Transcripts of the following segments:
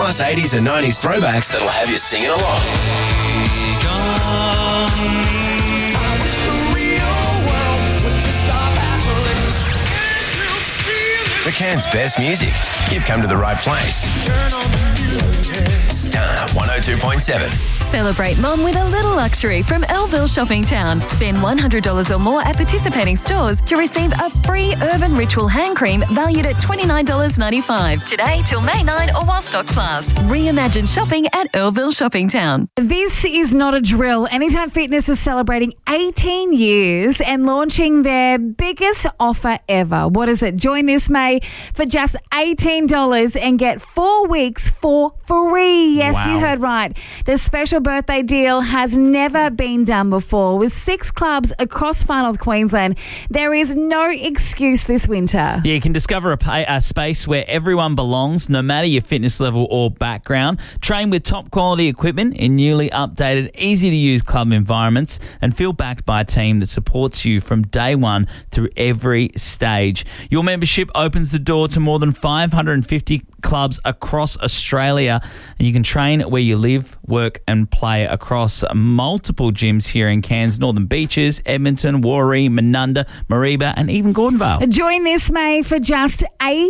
plus 80s and 90s throwbacks that'll have you singing along. For Cairns' best music, you've come to the right place. Star 102.7. Celebrate Mum with a little luxury from Elville Shopping Town. Spend $100 or more at participating stores to receive a free Urban Ritual hand cream valued at $29.95. Today till May 9 or while stocks last. Reimagine shopping at Elville Shopping Town. This is not a drill. Anytime Fitness is celebrating 18 years and launching their biggest offer ever. What is it? Join this May for just $18 and get 4 weeks for free. Yes, Wow. You heard right. The special birthday deal has never been done before. With 6 clubs across Far North Queensland, there is no excuse this winter. Yeah, you can discover a space where everyone belongs, no matter your fitness level or background. Train with top quality equipment in newly updated, easy-to-use club environments and feel backed by a team that supports you from day one through every stage. Your membership opens the door to more than 550 clubs across Australia, and you can train where you live, work and play across multiple gyms here in Cairns, Northern Beaches, Edmonton, Warree, Menunda, Mareeba and even Gordonvale. Join this May for just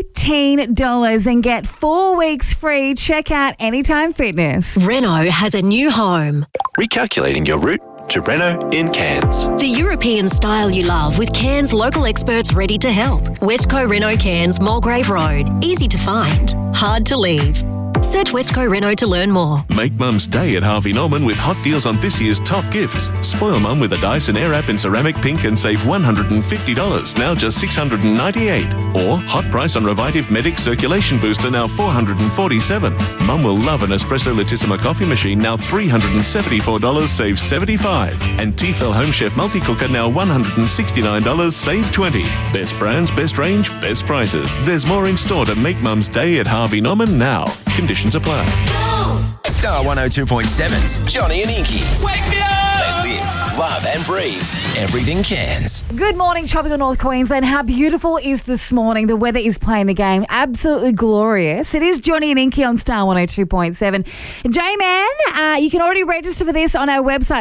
$18 and get 4 weeks free. Check out Anytime Fitness. Renault has a new home. Recalculating your route to Renault in Cairns. The European style you love with Cairns local experts ready to help. Westco Renault Cairns, Mulgrave Road. Easy to find, hard to leave. Search Westco Renault to learn more. Make Mum's day at Harvey Norman with hot deals on this year's top gifts. Spoil Mum with a Dyson Airwrap in ceramic pink and save $150, now just $698. Or hot price on Revitive Medic Circulation Booster, now $447. Mum will love an Espresso Latissima coffee machine, now $374, save $75. And Tefal Home Chef Multi-Cooker, now $169, save $20. Best brands, best range, best prices. There's more in store to make Mum's day at Harvey Norman now. Conditions apply. Star 102.7's Johnny and Inky. Wake me up! They live, love and breathe everything Cairns. Good morning, tropical North Queensland. How beautiful is this morning? The weather is playing the game. Absolutely glorious. It is Johnny and Inky on Star 102.7. J-Man, you can already register for this on our website,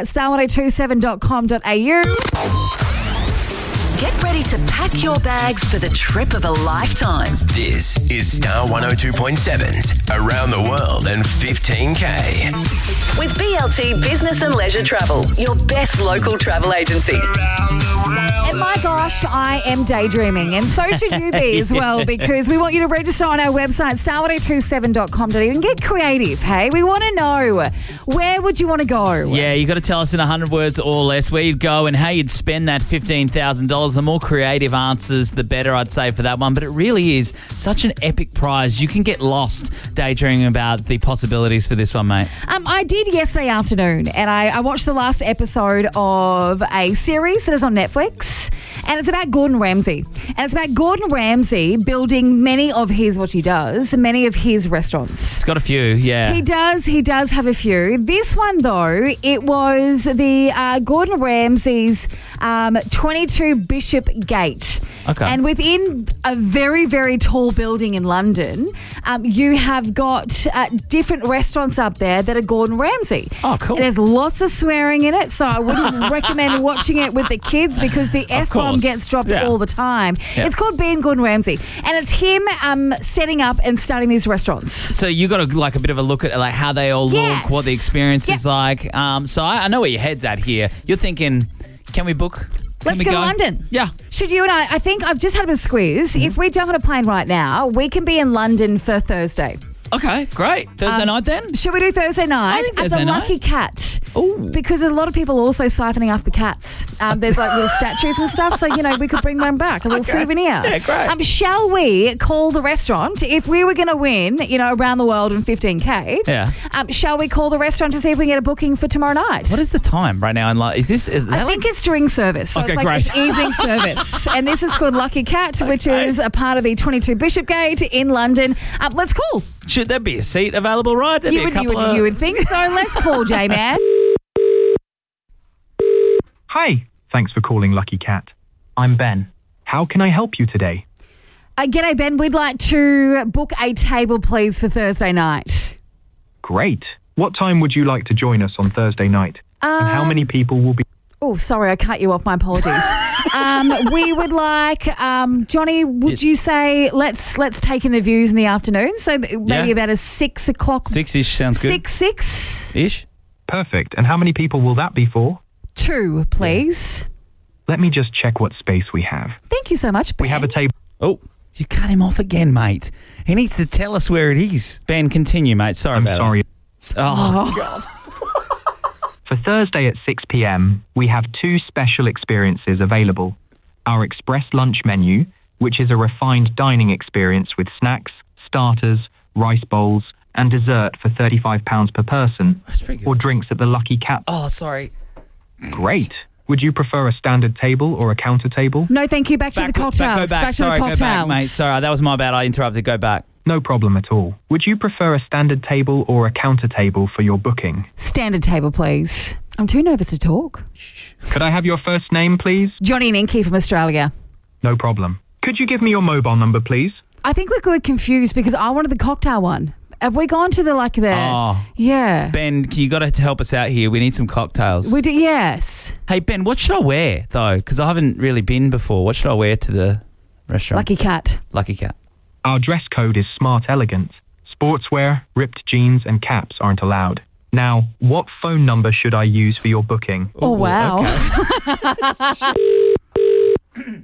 star1027.com.au. Get ready to pack your bags for the trip of a lifetime. This is Star 102.7's Around the World in 15K. With BLT Business and Leisure Travel, your best local travel agency. And my gosh, I am daydreaming. And so should you be as well, because we want you to register on our website, star1027.com.au, and get creative, hey? We want to know, where would you want to go? Yeah, you got to tell us in 100 words or less where you'd go and how you'd spend that $15,000. The more creative answers, the better, I'd say, for that one. But it really is such an epic prize. You can get lost daydreaming about the possibilities for this one, mate. I did yesterday afternoon, and I watched the last episode of a series that is on Netflix, and it's about Gordon Ramsay. And it's about Gordon Ramsay building many of his restaurants. It's got a few, yeah. He does have a few. This one, though, it was the Gordon Ramsay's 22 Bishop Gate. Okay. And within a very, very tall building in London, you have got different restaurants up there that are Gordon Ramsay. Oh, cool. And there's lots of swearing in it, so I wouldn't recommend watching it with the kids because the F-bomb gets dropped all the time. Yeah. It's called Being Gordon Ramsay, and it's him setting up and starting these restaurants. So you got a bit of a look at how they all look, what the experience is like. So I know where your head's at here. You're thinking, can we book? Let's go to London. Yeah. Should you and I think I've just had a bit of squeeze. Mm-hmm. If we jump on a plane right now, we can be in London for Thursday. Okay, great. Thursday night then? Should we do Thursday night think at Thursday the night. Lucky Cat? Ooh. Because there's a lot of people also siphoning off the cats. There's little statues and stuff, so we could bring one back, a little souvenir. Yeah, great. Shall we call the restaurant if we were going to win? Around the world in 15K. Yeah. Shall we call the restaurant to see if we can get a booking for tomorrow night? What is the time right now? I think it's during service. So Okay, it's great. it's evening service. And this is called Lucky Cat, which is a part of the 22 Bishopgate in London. Let's call. Should there be a seat available, right? There'd be a couple You would think so. Let's call J-Man. Hi, thanks for calling Lucky Cat. I'm Ben. How can I help you today? G'day, Ben. We'd like to book a table, please, for Thursday night. Great. What time would you like to join us on Thursday night? And how many people will be... Oh, sorry, I cut you off. My apologies. We would like, Johnny, would you say let's take in the views in the afternoon? So maybe about a 6 o'clock. 6-ish sounds good. 6-ish? Perfect. And how many people will that be for? 2, please. Let me just check what space we have. Thank you so much, Ben. We have a table... Oh, you cut him off again, mate. He needs to tell us where it is. Ben, continue, mate. Sorry about sorry. it. Oh, God. For Thursday at 6 p.m, we have 2 special experiences available. Our Express Lunch menu, which is a refined dining experience with snacks, starters, rice bowls, and dessert for £35 per person. That's pretty good. Or drinks at the Lucky Cat. Oh, sorry. Great. Would you prefer a standard table or a counter table? No, thank you. Back to the cocktails. Go back. To Sorry, the cocktails. go back, mate. Sorry, that was my bad. I interrupted. Go back. No problem at all. Would you prefer a standard table or a counter table for your booking? Standard table, please. I'm too nervous to talk. Could I have your first name, please? Johnny and Inky from Australia. No problem. Could you give me your mobile number, please? I think we got confused because I wanted the cocktail one. Have we gone to the Oh. Yeah. Ben, you got to help us out here. We need some cocktails. We do, yes. Hey, Ben, what should I wear, though? Because I haven't really been before. What should I wear to the restaurant? Lucky Cat. Lucky Cat. Our dress code is smart elegant. Sportswear, ripped jeans, and caps aren't allowed. Now, what phone number should I use for your booking? Oh, wow. Okay.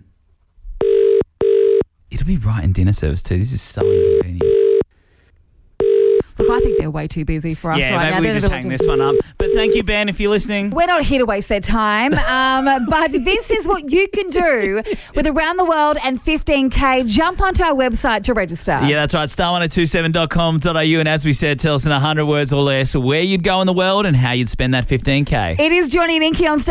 It'll be right in dinner service, too. This is so inconvenient. Look, I think they're way too busy for us right now. Maybe we just hang this one up. But thank you, Ben, if you're listening. We're not here to waste their time, but this is what you can do with Around the World and 15K. Jump onto our website to register. Yeah, that's right, star1027.com.au. And as we said, tell us in 100 words or less where you'd go in the world and how you'd spend that 15K. It is Johnny and Inky on Star